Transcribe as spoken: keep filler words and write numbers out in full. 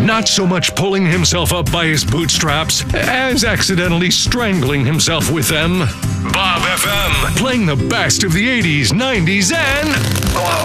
Not so much pulling himself up by his bootstraps as accidentally strangling himself with them. Bob F M, playing the best of the eighties, nineties, and